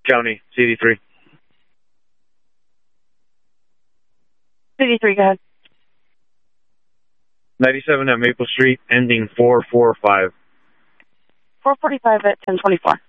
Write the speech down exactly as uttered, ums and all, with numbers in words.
County, C D three. C D three, go ahead. ninety-seven at Maple Street, ending four four five. four forty-five at ten twenty-four.